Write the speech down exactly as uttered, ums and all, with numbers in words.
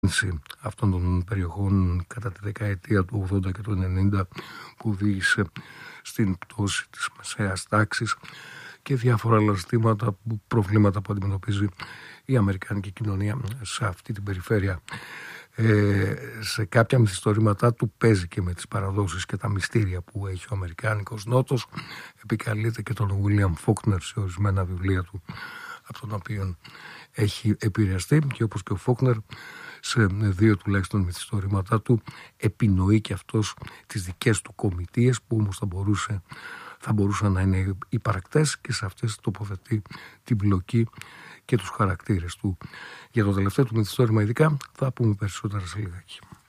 αυτών των περιοχών κατά τη δεκαετία του ογδόντα και του ενενήντα που οδήγησε στην πτώση της μεσαίας τάξης και διάφορα άλλα ζητήματα, προβλήματα που αντιμετωπίζει η αμερικανική κοινωνία σε αυτή την περιφέρεια. Ε, σε κάποια μυθιστορήματά του παίζει και με τις παραδόσεις και τα μυστήρια που έχει ο Αμερικάνικος Νότος. Επικαλείται και τον William Faulkner σε ορισμένα βιβλία του, από τον οποίο έχει επηρεαστεί, και όπως και ο Faulkner σε δύο τουλάχιστον μυθιστορήματά του επινοεί και αυτός τις δικές του κομιτείες που όμως θα, μπορούσε, θα μπορούσαν να είναι υπαρκτές, και σε αυτές τοποθετεί την πλοκή και τους χαρακτήρες του. Για το τελευταίο του μυθιστόρημα ειδικά θα πούμε περισσότερα σε λιγάκι.